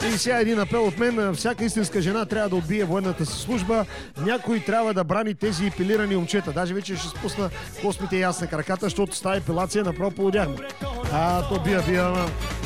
И сега един апел от мен. Всяка истинска жена трябва да отбие военната си служба. Някой трябва да брани тези епилирани момчета. Даже вече ще спусна космите и аз на краката, защото с тази епилация направо полудяхме. То бия.